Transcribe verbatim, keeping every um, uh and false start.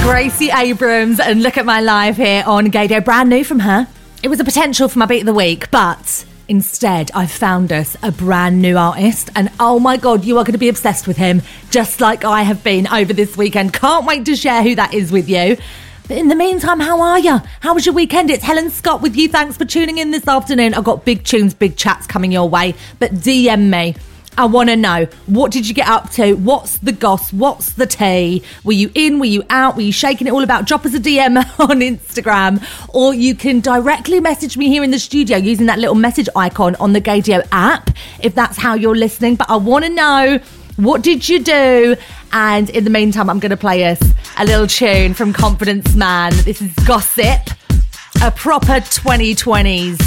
Gracie Abrams and Look at My Life here on Gaydio. Brand new from her. It was a potential for my beat of the week, but instead I found us a brand new artist, and oh my god, you are going to be obsessed with him just like I have been over this weekend. Can't wait to share who that is with you. But in the meantime, how are you? How was your weekend? It's Helen Scott with you. Thanks for tuning in this afternoon. I've got big tunes, big chats coming your way, but D M me. I want to know, what did you get up to? What's the goss? What's the tea? Were you in? Were you out? Were you shaking it all about? Drop us a D M on Instagram, or you can directly message me here in the studio using that little message icon on the Gaydio app, if that's how you're listening. But I want to know, what did you do? And in the meantime, I'm going to play us a little tune from Confidence Man. This is Gossip, a proper twenty twenties